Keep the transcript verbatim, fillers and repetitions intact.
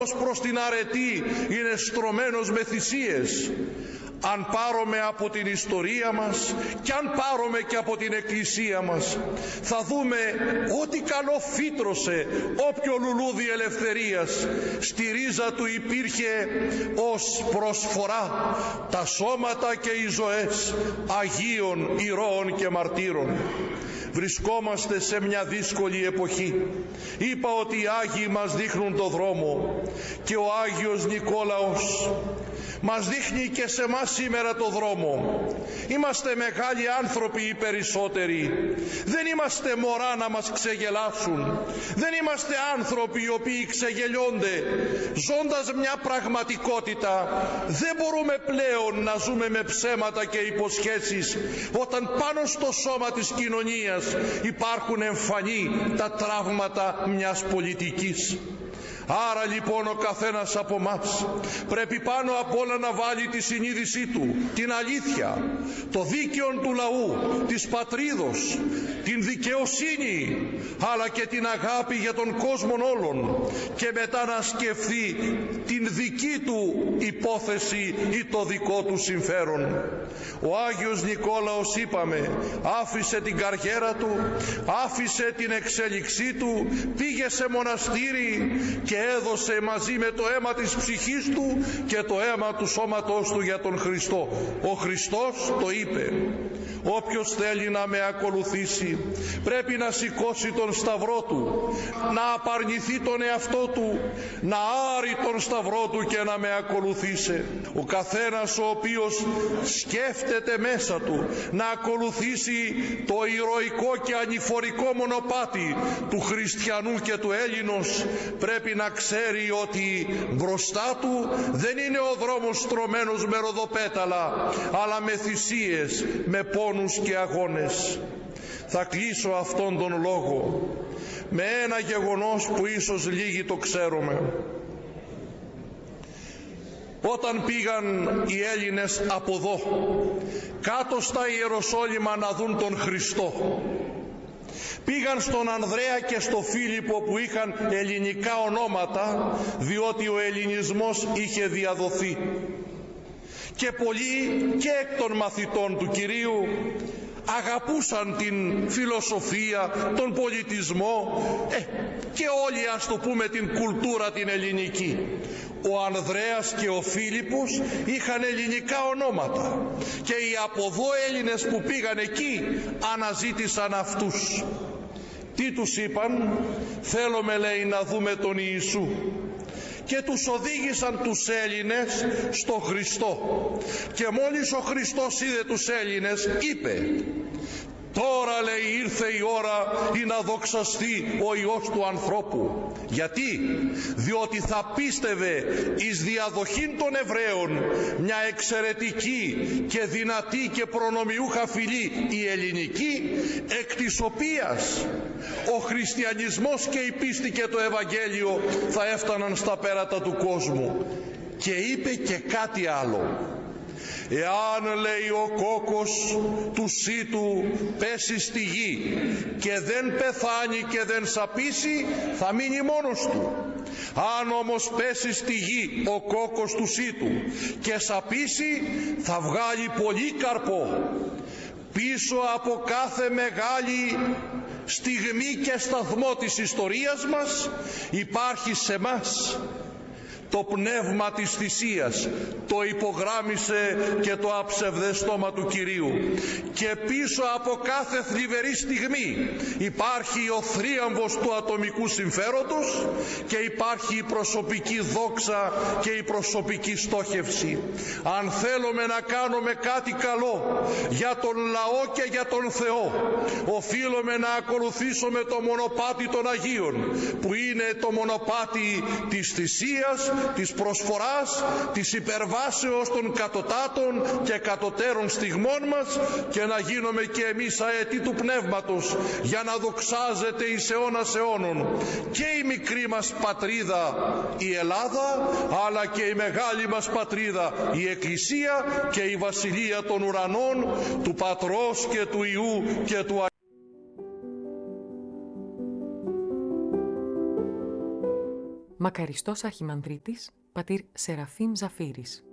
προς την αρετή είναι στρωμένος με θυσίες. Αν πάρουμε από την ιστορία μας και αν πάρουμε και από την Εκκλησία μας, θα δούμε ότι καλό φύτρωσε όποιο λουλούδι ελευθερίας στη ρίζα του υπήρχε ως προσφορά τα σώματα και οι ζωές Αγίων, ηρώων και μαρτύρων. Βρισκόμαστε σε μια δύσκολη εποχή. Είπα ότι οι Άγιοι μας δείχνουν το δρόμο και ο Άγιος Νικόλαος μας δείχνει και σε μας σήμερα το δρόμο. Είμαστε μεγάλοι άνθρωποι οι περισσότεροι. Δεν είμαστε μωρά να μας ξεγελάσουν. Δεν είμαστε άνθρωποι οι οποίοι ξεγελιώνται. Ζώντας μια πραγματικότητα, δεν μπορούμε πλέον να ζούμε με ψέματα και υποσχέσεις όταν πάνω στο σώμα της κοινωνίας υπάρχουν εμφανή τα τραύματα μιας πολιτικής. Άρα λοιπόν ο καθένας από μας πρέπει πάνω απ' όλα να βάλει τη συνείδησή του, την αλήθεια, το δίκαιο του λαού, της πατρίδος, την δικαιοσύνη, αλλά και την αγάπη για τον κόσμο όλων, και μετά να σκεφτεί την δική του υπόθεση ή το δικό του συμφέρον. Ο Άγιος Νικόλαος, είπαμε, άφησε την καριέρα του, άφησε την εξέλιξή του, πήγε σε μοναστήρι και έδωσε μαζί με το αίμα της ψυχής του και το αίμα του σώματός του για τον Χριστό. Ο Χριστός το είπε: όποιος θέλει να με ακολουθήσει πρέπει να σηκώσει τον σταυρό του, να απαρνηθεί τον εαυτό του, να άρει τον σταυρό του και να με ακολουθήσει. Ο καθένας ο οποίος σκέφτεται μέσα του να ακολουθήσει το ηρωικό και ανηφορικό μονοπάτι του χριστιανού και του Έλληνος πρέπει να ξέρει ότι μπροστά του δεν είναι ο δρόμος στρωμένος με ροδοπέταλα, αλλά με θυσίες, με πόνους και αγώνες. Θα κλείσω αυτόν τον λόγο με ένα γεγονός που ίσως λίγοι το ξέρουμε. Όταν πήγαν οι Έλληνες από εδώ κάτω στα Ιεροσόλυμα να δουν τον Χριστό, πήγαν στον Ανδρέα και στο Φίλιππο που είχαν ελληνικά ονόματα, διότι ο ελληνισμός είχε διαδοθεί, και πολλοί και εκ των μαθητών του Κυρίου αγαπούσαν την φιλοσοφία, τον πολιτισμό ε, και όλοι, ας το πούμε, την κουλτούρα την ελληνική. Ο Ανδρέας και ο Φίλιππος είχαν ελληνικά ονόματα και οι από εδώ Έλληνες που πήγαν εκεί αναζήτησαν αυτούς. Τι τους είπαν? Θέλουμε, λέει, να δούμε τον Ιησού. Και τους οδήγησαν τους Έλληνες στο Χριστό. Και μόλις ο Χριστός είδε τους Έλληνες, είπε: τώρα, λέει, ήρθε η ώρα ή να δοξαστεί ο Υιός του ανθρώπου. Γιατί? Διότι θα πίστευε εις διαδοχήν των Εβραίων μια εξαιρετική και δυνατή και προνομιούχα φυλή, η ελληνική, εκ της οποίας ο χριστιανισμός και η πίστη και το Ευαγγέλιο θα έφταναν στα πέρατα του κόσμου. Και είπε και κάτι άλλο: εάν, λέει, ο κόκκος του σύτου πέσει στη γη και δεν πεθάνει και δεν σαπίσει, θα μείνει μόνος του. Αν όμως πέσει στη γη ο κόκκος του σύτου και σαπίσει, θα βγάλει πολύ καρπό. Πίσω από κάθε μεγάλη στιγμή και σταθμό της ιστορίας μας υπάρχει σε μας το πνεύμα της θυσίας. Το υπογράμμισε και το αψευδεστόμα του Κυρίου. Και πίσω από κάθε θλιβερή στιγμή υπάρχει ο θρίαμβος του ατομικού συμφέροντος και υπάρχει η προσωπική δόξα και η προσωπική στόχευση. Αν θέλουμε να κάνουμε κάτι καλό για τον λαό και για τον Θεό, οφείλουμε να ακολουθήσουμε το μονοπάτι των Αγίων, που είναι το μονοπάτι της θυσίας, της προσφοράς, της υπερβάσεως των κατωτάτων και κατωτέρων στιγμών μας, και να γίνουμε και εμείς αετοί του Πνεύματος για να δοξάζεται εις αιώνας αιώνων και η μικρή μας πατρίδα η Ελλάδα, αλλά και η μεγάλη μας πατρίδα η Εκκλησία και η Βασιλεία των Ουρανών, του Πατρός και του Υιού και του Μακαριστός Αρχιμανδρίτης, πατήρ Σεραφείμ Ζαφύρης.